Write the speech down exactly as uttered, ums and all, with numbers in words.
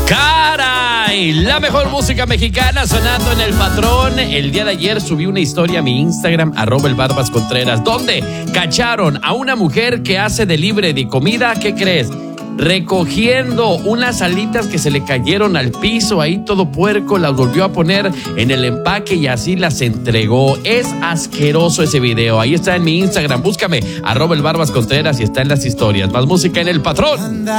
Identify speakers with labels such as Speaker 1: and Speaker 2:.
Speaker 1: ¡Caray! La mejor música mexicana sonando en El Patrón. El día de ayer subí una historia a mi Instagram, arroba el Barbas Contreras, donde cacharon a una mujer que hace delivery de comida. ¿Qué crees? Recogiendo unas alitas que se le cayeron al piso, ahí todo puerco, las volvió a poner en el empaque y así las entregó. Es asqueroso ese video. Ahí está en mi Instagram, búscame, arroba el Barbas Contreras, y está en las historias. Más música en El Patrón.